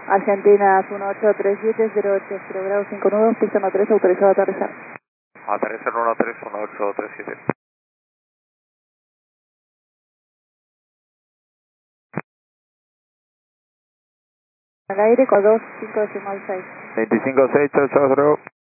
Argentina 1837, 08 grado 5 nudos, pista 13, autorizado a aterrizar. Aterrizar 131837. Al aire con 25 decimal 6. 25680.